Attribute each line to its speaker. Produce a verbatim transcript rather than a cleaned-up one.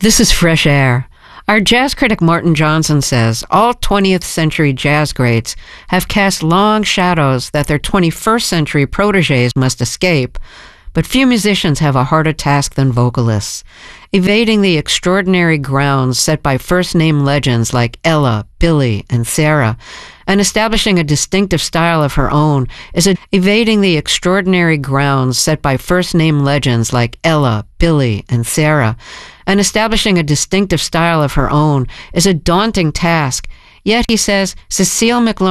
Speaker 1: This is Fresh Air. Our jazz critic Martin Johnson says all twentieth century jazz greats have cast long shadows that their twenty-first century protégés must escape, but few musicians have a harder task than vocalists. Evading the extraordinary grounds set by first-name legends like Ella, Billie, and Sarah, and establishing a distinctive style of her own is a evading the extraordinary grounds set by first-name legends like Ella, Billie, and Sarah, and establishing a distinctive style of her own is a daunting task. Yet, he says, Cecile McLaurin